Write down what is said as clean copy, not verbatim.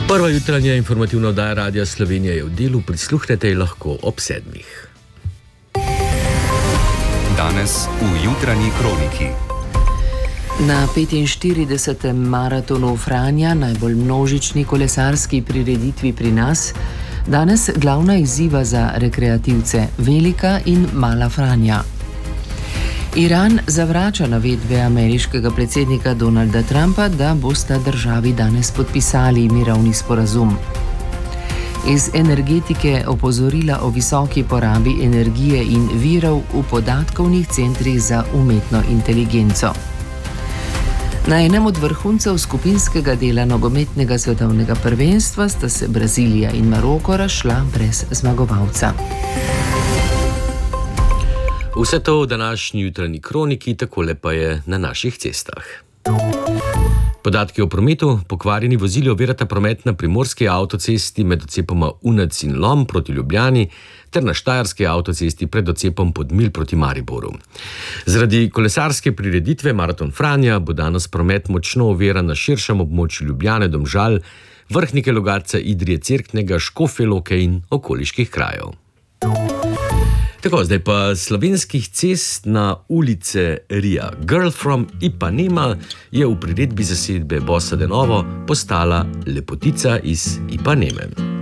Prva jutranja informativna oddaja Radia Slovenija je v delu, prisluhnete lahko ob 7. Danes v jutranji kroniki. Na 45. maratonu Franja, najbolj množični kolesarski prireditvi pri nas, danes glavna izziva za rekreativce Velika in Mala Franja. Iran zavrača navedbe ameriškega predsednika Donalda Trumpa, da bosta državi danes podpisali mirovni sporazum. Iz energetike opozorila o visoki porabi energije in virov v podatkovnih centrih za umetno inteligenco. Na enem od vrhuncev skupinskega dela nogometnega svetovnega prvenstva sta se Brazilija in Maroko razšla brez zmagovalca. Vse to v današnji jutranji kroniki, takole pa je na naših cestah. Podatki o prometu: pokvarjeni vozili ovirata promet na primorski avtocesti med odcepoma Unac in Lom proti Ljubljani ter na štajerski avtocesti pred odcepom Podmilj proti Mariboru. Zaradi kolesarske prireditve Maraton Franja bo danes promet močno oviran na širšem območju Ljubljane, Domžal, Vrhnike, Logatca, Idrije, Cerknega, Škofje Loke in okoliških krajev. Tako, zdaj pa slovenskih cest na ulice Ria. Girl from Ipanema je v priredbi zasedbe Bossa de Novo postala lepotica iz Ipaneme.